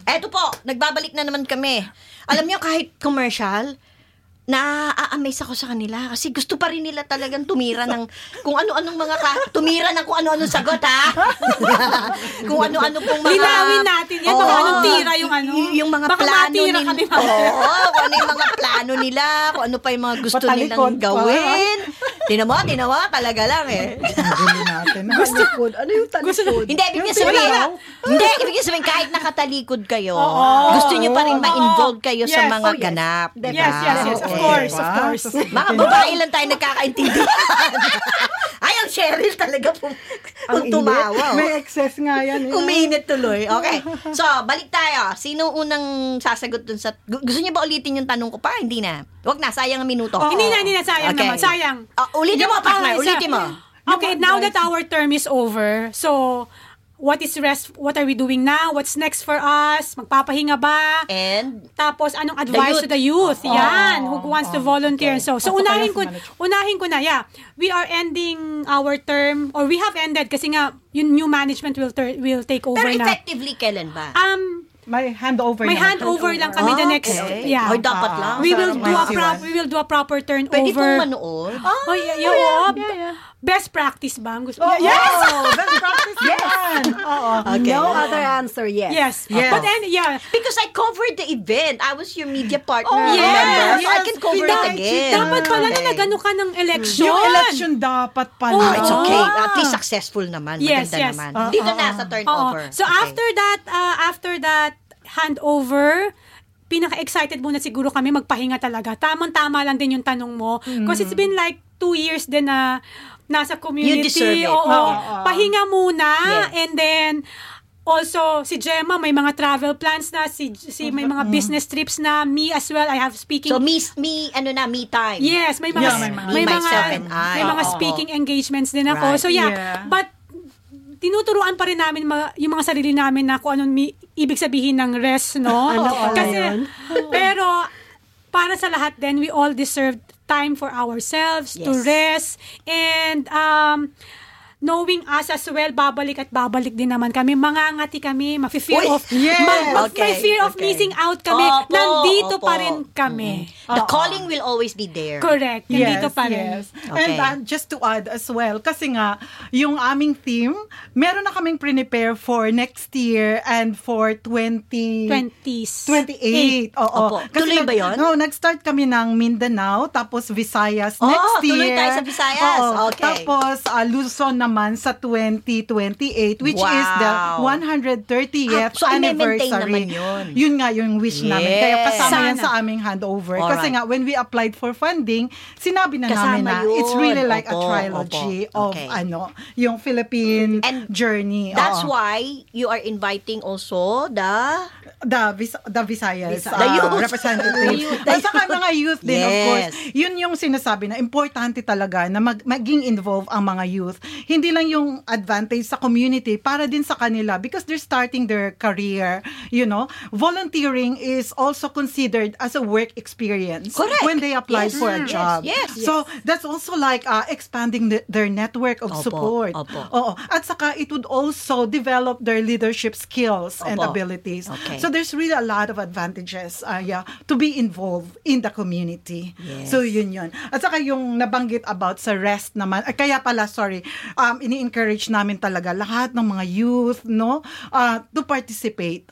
Eto po, nagbabalik na naman kami. Alam niyo, kahit commercial, na-amaze ako sa kanila kasi gusto pa rin nila talagang tumira ng kung ano-anong tumira ng kung ano-anong sagot, ha? Kung ano-ano pong mga... Linawin natin yan. Baka anong tira yung ano? Yung mga baka plano nila. Oo, kung ano yung mga plano nila, kung ano pa yung mga gusto nilang gawin. Tinan mo, talaga lang eh. Talikod. Ano yung talikod? Hindi, ibig sabihin, kahit nakatalikod kayo, gusto nyo pa rin ma-involve kayo sa mga ganap. Diba? Yes. Of course. Mga babae lang tayo nagkakaintindihan. Ay, ang Cheryl talaga kung tumawa. May excess nga yan. Uminit tuloy. Okay. So, balik tayo. Sino unang sasagot dun sa... Gusto niyo ba ulitin yung tanong ko pa? Hindi na. Huwag na, sayang ang minuto. Hindi na, sayang naman. Sayang. Ulitin mo, partner. Ulitin mo. Okay, now that our term is over, so... What is rest? What are we doing now? What's next for us? Magpapahinga ba? And tapos anong advice to the youth? Yan, who wants to volunteer. Okay. So unahin ko na. Yeah, we are ending our term, or we have ended kasi nga yung new management will take over pero na. Pero effectively kailan ba? May handover lang kami the next. Yeah. Or dapat lang. We will do a proper turnover. Pwede pong manood. Best practice ba? Gusto yes! Best practice yan! Okay. No other answer, yes. But because I covered the event. I was your media partner. Yes. So I can cover it again. Dapat pala na nagano ka ng election. Yung election dapat pala. It's okay. At least successful naman. Maganda naman. Dito na sa turnover. So after that handover, pinaka-excited muna siguro kami magpahinga talaga. Tamang-tama lang din yung tanong mo. Because it's been like 2 years din na nasa community. You deserve it. Pahinga muna. And then, also, si Gemma, may mga travel plans na. May mga business trips na. Me as well, I have speaking. So, me time. Yes, may mga speaking engagements din ako. So, but, tinuturuan pa rin namin yung mga sarili namin na kung anong ibig sabihin ng rest, no? Kasi, pero, para sa lahat din, we all deserve time for ourselves to rest and knowing us as well, babalik din naman kami. Mangangati kami, ma-fear of missing out kami. Nandito pa rin kami. The calling will always be there. Correct. Nandito pa rin. Okay. And just to add as well, kasi nga, yung aming theme, meron na kaming prepare for next year and for 2028. Oo. Tuloy ba yun? No, nag-start kami ng Mindanao, tapos Visayas next year. Tuloy tayo sa Visayas. Okay. Tapos Luzon naman sa 2028, which is the 130th so anniversary. Naman yun. Yun nga yung wish namin. Kaya kasama yan sa aming handover. Kasi nga, when we applied for funding, sinabi na namin na it's really like a trilogy of yung Philippine journey. That's why you are inviting also the Visayas youth. representatives. At saka mga youth din, of course. Yun yung sinasabi na importante talaga na maging involved ang mga youth. Hindi lang yung advantage sa community, para din sa kanila because they're starting their career. Volunteering is also considered as a work experience. Correct. When they apply for a job. Yes. So that's also like expanding their network of support. At saka it would also develop their leadership skills and abilities. So there's really a lot of advantages to be involved in the community. Yes. So yun. At saka yung nabanggit about sa rest naman, ini-encourage namin talaga lahat ng mga youth to participate.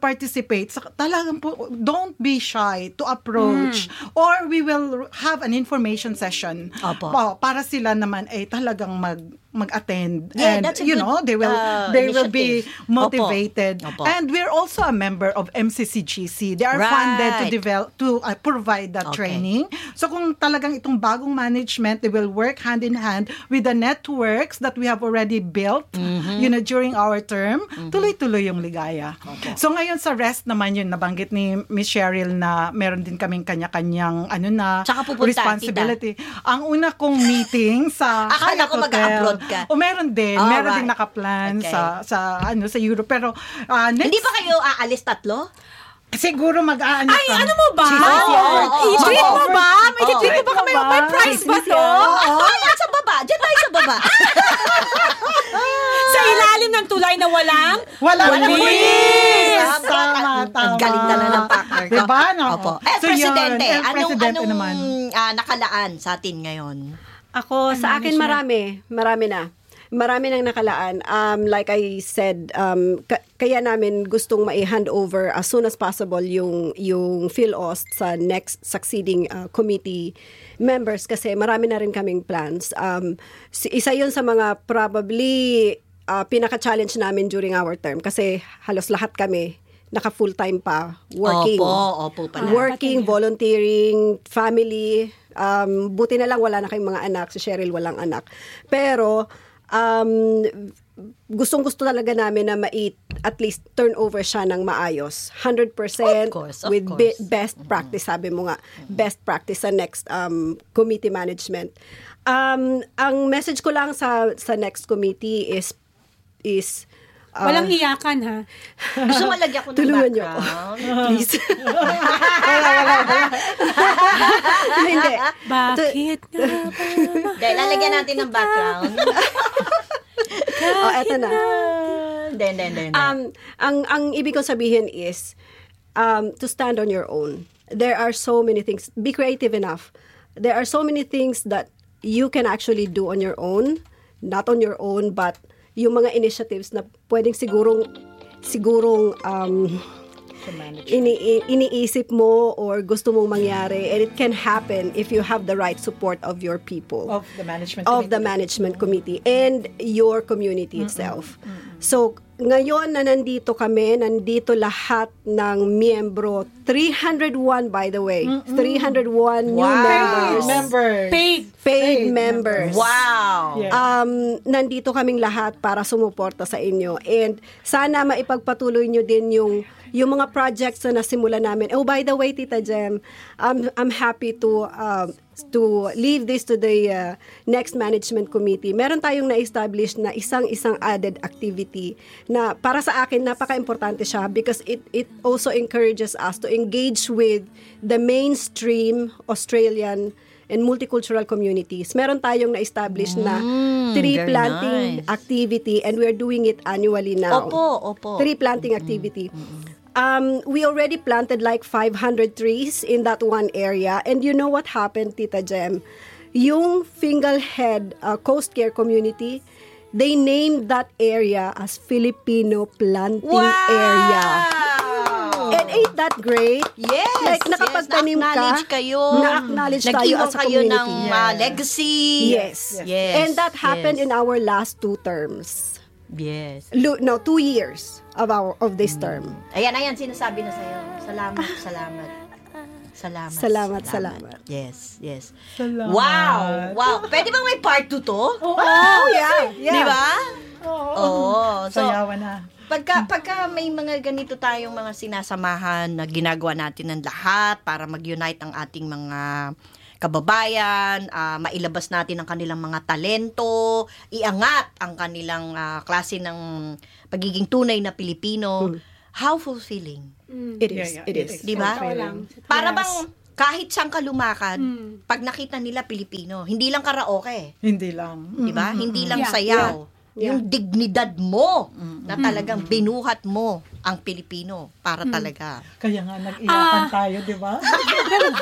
Talagang po, don't be shy to approach or we will have an information session para sila naman ay talagang mag-attend and they will be motivated. And we're also a member of MCCGC. They are funded to provide that training. So kung talagang itong bagong management, they will work hand in hand with the networks that we have already built during our term. Tuloy-tuloy yung ligaya. So ngayon sa rest naman yun, nabanggit ni Miss Cheryl na meron din kaming kanya-kanyang responsibility. Ang una kong meeting sa Akala ko mag-upload ka. O meron din. Meron din nakaplan sa Europe. Pero next... Hindi ba kayo aalis tatlo? Siguro mag-aano Ay, ano mo ba? I-treat mo ba? May i-treat mo ba kami? May prize ba to? Ay, nasa baba. Diyan tayo sa baba. Sa ilalim ng tulay na walang pulis. Tama. Ang galing talaga ng partner ko. Diba, no? Opo. So, Presidente, yun, Presidente anong naman. nakalaan sa atin ngayon? Ako, sa akin marami na. Marami nang nakalaan. Like I said, kaya namin gustong ma-hand over as soon as possible yung PhilOst sa next succeeding committee members kasi marami na rin kaming plans. Isa yun sa mga probably pinaka-challenge namin during our term kasi halos lahat kami naka-full-time pa, working. Opo pala. Working, volunteering, family. Buti na lang wala na kayong mga anak. Si Cheryl walang anak. Pero, gustong-gusto talaga namin na at least turn over siya ng maayos. 100% Of course. with best practice. Sabi mo nga, best practice sa next committee management. Ang message ko lang sa next committee is Walang iyakan, ha? Gusto mo lagyan ko ng tulungan niyo ako. background? Please. Hindi. Bakit nga ba? Dahil lalagyan natin ng background. Eto na. Hindi. Ang ibig kong sabihin is to stand on your own. There are so many things. Be creative enough. There are so many things that you can actually do on your own. Not on your own, but yung mga initiatives na pwedeng sigurong iniisip mo or gusto mong mangyari, and it can happen if you have the right support of your people, Of the management committee and your community itself. So ngayon na nandito lahat ng miyembro, 301 by the way, 301 new members. Paid members. Wow! Yeah. Nandito kaming lahat para sumuporta sa inyo. And sana maipagpatuloy nyo din yung mga projects na nasimula namin. Oh, by the way, Tita Jem, I'm happy to leave this to the next management committee. Meron tayong na-establish na isang added activity na para sa akin napaka-importante siya because it also encourages us to engage with the mainstream Australian and multicultural communities. Meron tayong na-establish na tree planting activity and we're doing it annually now. Opo. Tree planting activity. We already planted like 500 trees in that one area. And you know what happened, Tita Jem? Yung Fingalhead Coast Care Community, they named that area as Filipino Planting Area. And ain't that great? Yes. Like, nakapagtanim Na-acknowledge ka. kayo. Na-acknowledge tayo Nag-iwan as a kayo community. ng legacy. Yes. And that happened in our last 2 terms. Yes. 2 years of this term. Ayan, sinasabi na sa'yo. Salamat. Yes. Salamat. Wow. Pwede bang may part 2 to? Oh, yeah. Di ba? Oo. So, Sayawan na. pagka may mga ganito tayong mga sinasamahan na ginagawa natin ng lahat para mag-unite ang ating mga kababayan, mailabas natin ang kanilang mga talento, iangat ang kanilang klase ng pagiging tunay na Pilipino, how fulfilling. It is. Di ba? Para bang kahit saan ka lumakad, pag nakita nila Pilipino, hindi lang karaoke. Hindi lang. Di ba? Hindi lang Yeah. sayaw. Yeah. Yung dignidad mo na talagang binuhat mo ang Pilipino para talaga. Kaya nga nag-iyakan tayo, di ba?